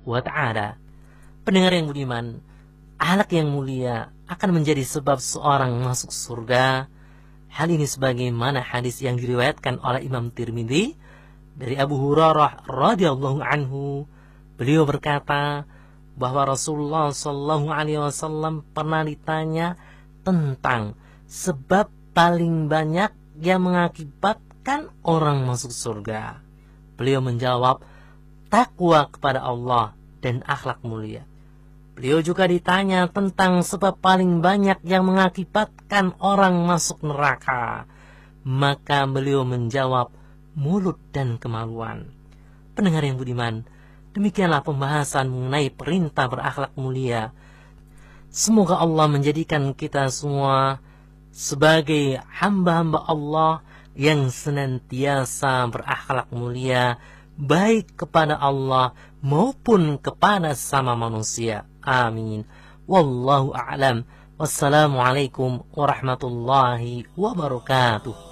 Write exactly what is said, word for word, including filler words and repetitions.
wa ta'ala. Pendengar yang budiman, akhlak yang mulia akan menjadi sebab seorang masuk surga. Hal ini sebagaimana hadis yang diriwayatkan oleh Imam Tirmidzi dari Abu Hurairah radhiyallahu anhu. Beliau berkata bahwa Rasulullah shallallahu alaihi wasallam pernah ditanya tentang sebab paling banyak yang mengakibatkan orang masuk surga. Beliau menjawab, takwa kepada Allah dan akhlak mulia. Beliau juga ditanya tentang sebab paling banyak yang mengakibatkan orang masuk neraka. Maka beliau menjawab, mulut dan kemaluan. Pendengar yang budiman, demikianlah pembahasan mengenai perintah berakhlak mulia. Semoga Allah menjadikan kita semua sebagai hamba-hamba Allah yang senantiasa berakhlak mulia, baik kepada Allah maupun kepada sama manusia. Amin. Wallahu a'lam. Wassalamualaikum warahmatullahi wabarakatuh.